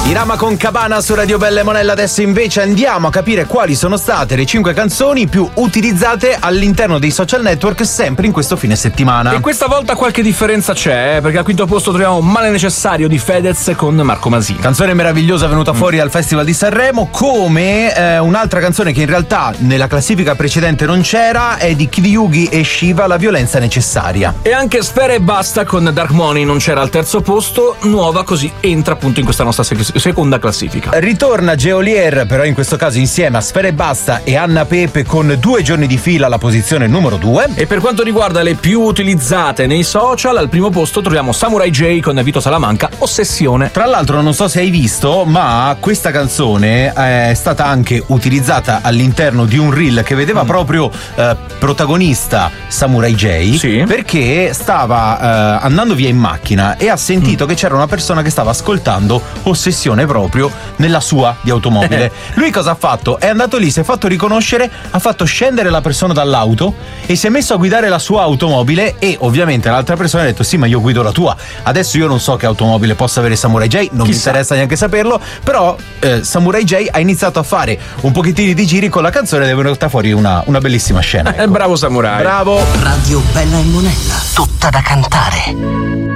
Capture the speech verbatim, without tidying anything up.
Irama con Cabana su Radio Bella e Monella. Adesso invece andiamo a capire quali sono state le cinque canzoni più utilizzate all'interno dei social network sempre in questo fine settimana. E questa volta qualche differenza c'è, eh, perché al quinto posto troviamo Male Necessario di Fedez con Marco Masini. Canzone meravigliosa venuta fuori mm. al Festival di Sanremo, come eh, un'altra canzone che in realtà nella classifica precedente non c'era, è di Kid Yugi e Shiva, La violenza necessaria. E anche Sfera e Basta con Dark Money non c'era al terzo posto, nuova, così entra appunto in questa nostra seconda classifica. Ritorna Geolier, però in questo caso insieme a Sfera e Basta e Anna Pepe con Due giorni di fila alla posizione numero due. E per quanto riguarda le più utilizzate nei social, al primo posto troviamo Samurai J con Vito Salamanca, Ossessione. Tra l'altro non so se hai visto, ma questa canzone è stata anche utilizzata all'interno di un reel che vedeva mm. proprio eh, protagonista Samurai J, sì. perché stava eh, andando via in macchina e ha sentito mm. che c'era una persona che stava ascoltando Ossessione proprio nella sua di automobile. Lui cosa ha fatto? È andato lì, si è fatto riconoscere, ha fatto scendere la persona dall'auto e si è messo a guidare la sua automobile, e ovviamente l'altra persona ha detto sì, ma io guido la tua. Adesso io non so che automobile possa avere Samurai J, non Chissà. mi interessa neanche saperlo, però eh, Samurai J ha iniziato a fare un pochettino di giri con la canzone ed è venuta fuori una, una bellissima scena. Ecco. Eh, bravo Samurai. Bravo. Radio Bella e Monella, tutta da cantare.